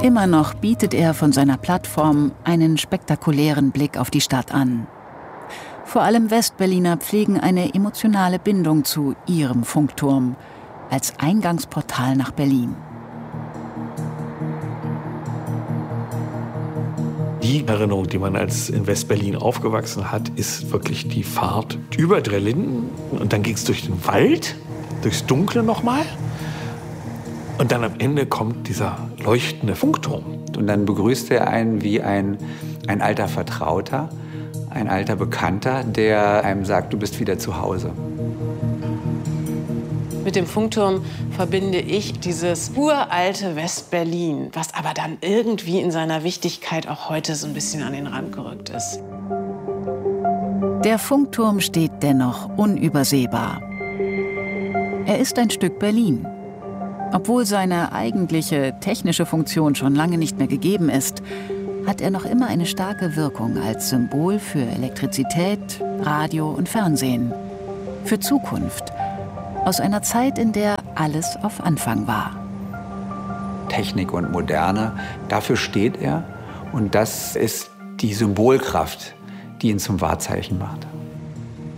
Immer noch bietet er von seiner Plattform einen spektakulären Blick auf die Stadt an. Vor allem Westberliner pflegen eine emotionale Bindung zu ihrem Funkturm als Eingangsportal nach Berlin. Die Erinnerung, die man als in Westberlin aufgewachsen hat, ist wirklich die Fahrt über drei Linden. Und dann ging es durch den Wald, durchs Dunkle nochmal. Und dann am Ende kommt dieser leuchtende Funkturm. Und dann begrüßt er einen wie ein alter Vertrauter, ein alter Bekannter, der einem sagt, du bist wieder zu Hause. Mit dem Funkturm verbinde ich dieses uralte Westberlin, was aber dann irgendwie in seiner Wichtigkeit auch heute so ein bisschen an den Rand gerückt ist. Der Funkturm steht dennoch unübersehbar. Er ist ein Stück Berlin. Obwohl seine eigentliche technische Funktion schon lange nicht mehr gegeben ist, hat er noch immer eine starke Wirkung als Symbol für Elektrizität, Radio und Fernsehen. Für Zukunft. Aus einer Zeit, in der alles auf Anfang war. Technik und Moderne, dafür steht er. Und das ist die Symbolkraft, die ihn zum Wahrzeichen macht.